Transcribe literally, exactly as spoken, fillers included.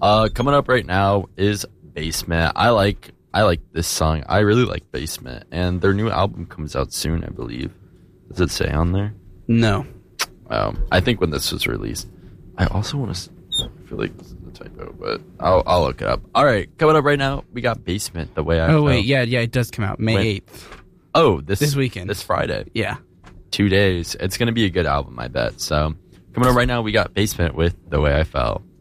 Uh, coming up right now is Basement. I like I like this song. I really like Basement, and their new album comes out soon, I believe. Does it say on there? No. Um, I think when this was released. I also want to. I feel like this is a typo, but I'll I'll look it up. All right, coming up right now, we got Basement. The way I. Oh wait, felt. yeah, yeah, it does come out May eighth. Oh, this this weekend, this Friday. Yeah, two days. It's gonna be a good album, I bet. So coming up right now, we got Basement with The Way I Fell.